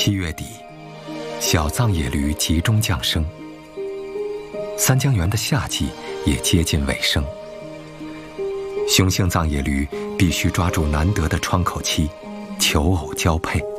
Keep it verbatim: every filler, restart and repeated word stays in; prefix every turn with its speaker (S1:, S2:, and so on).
S1: 七月底，小藏野驴集中降生，三江源的夏季也接近尾声。雄性藏野驴必须抓住难得的窗口期，求偶交配。